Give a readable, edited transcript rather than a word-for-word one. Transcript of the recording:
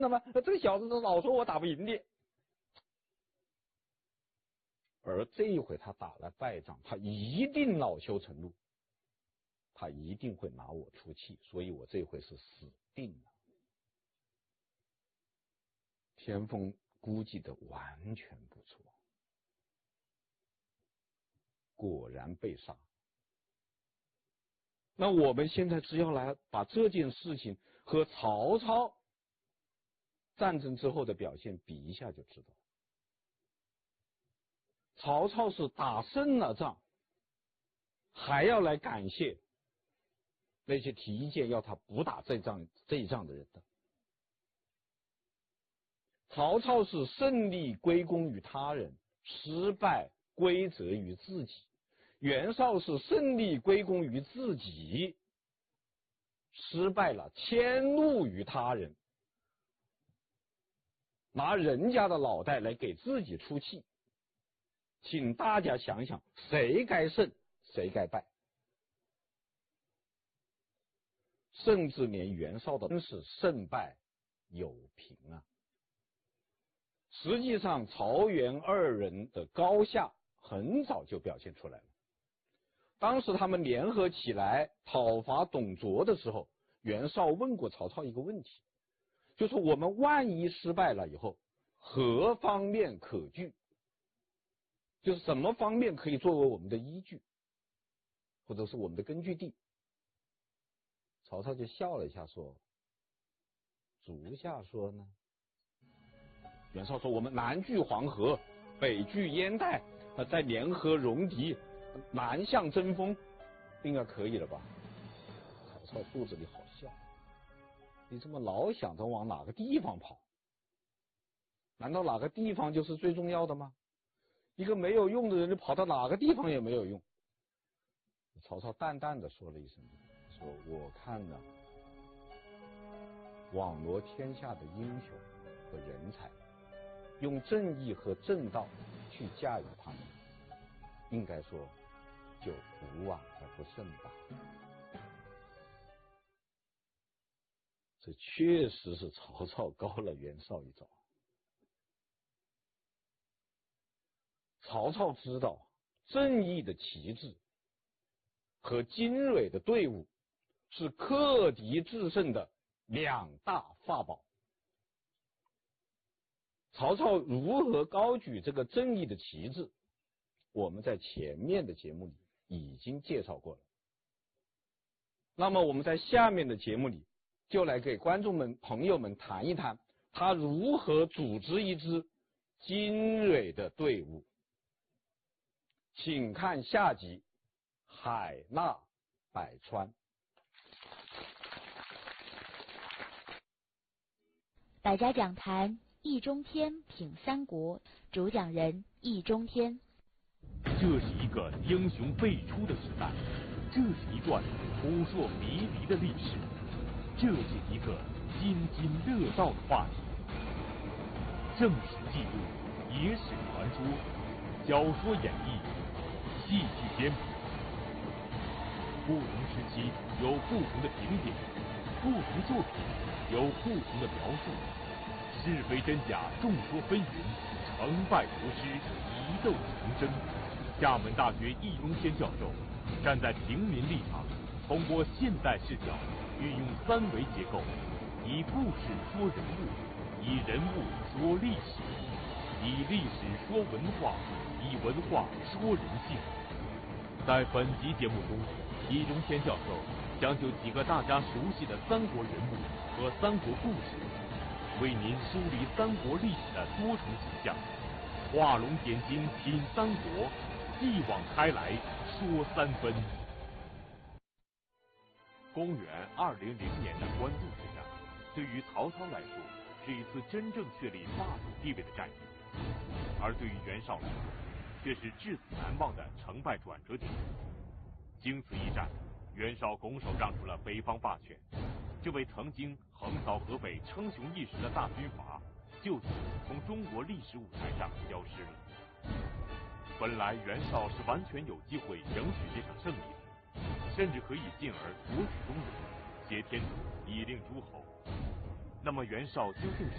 那么这个小子老说我打不赢你。而这一回他打了败仗，他一定恼羞成怒，他一定会拿我出气，所以我这回是死定了。田丰估计的完全不错，果然被杀。那我们现在只要来把这件事情和曹操战争之后的表现比一下就知道，曹操是打胜了仗，还要来感谢那些提意见要他不打这一仗的人的。曹操是胜利归功于他人，失败归责于自己。袁绍是胜利归功于自己，失败了迁怒于他人，拿人家的脑袋来给自己出气。请大家想想，谁该胜，谁该败？甚至连袁绍的真是胜败有凭啊！实际上，曹袁二人的高下很早就表现出来了。当时他们联合起来讨伐董卓的时候，袁绍问过曹操一个问题，就是我们万一失败了以后，何方面可据？就是什么方面可以作为我们的依据，或者是我们的根据地？曹操就笑了一下说：“足下说呢？”袁绍说：“我们南据黄河，北据燕代，再联合戎狄，南向争锋，应该可以了吧？”曹操肚子里好笑，你这么老想着往哪个地方跑，难道哪个地方就是最重要的吗？一个没有用的人，就跑到哪个地方也没有用。曹操淡淡的说了一声，说：“我看呢，网罗天下的英雄和人才，用正义和正道去驾驭他们，应该说就无往而不胜吧。”这确实是曹操高了袁绍一招。曹操知道正义的旗帜和精锐的队伍是克敌制胜的两大法宝。曹操如何高举这个正义的旗帜，我们在前面的节目里已经介绍过了。那么我们在下面的节目里就来给观众们朋友们谈一谈他如何组织一支精锐的队伍。请看下集海纳百川。 百家讲坛易中天品三国，主讲人易中天。 这是一个英雄辈出的时代，这是一段扑朔迷离的历史，这是一个津津乐道的话题。正史记录，野史传说，小说演绎，戏剧编谱。不同时期有不同的评点，不同作品有不同的描述，是非真假众说纷纭，成败得失疑窦丛生。厦门大学易中天教授站在平民立场，通过现代视角，运用三维结构，以故事说人物，以人物说历史，以历史说文化，以文化说人性。在本集节目中，易中天教授将就几个大家熟悉的三国人物和三国故事，为您梳理三国历史的多重形象，画龙点睛品三国，继往开来说三分。公元200年的官渡之战，对于曹操来说是一次真正确立霸主地位的战役，而对于袁绍来说却是至死难忘的成败转折点。经此一战，袁绍拱手让出了北方霸权，这位曾经横扫河北称雄一时的大军阀，就此从中国历史舞台上消失了。本来袁绍是完全有机会赢取这场胜利的，甚至可以进而夺取中原，挟天子以令诸侯。那么袁绍究竟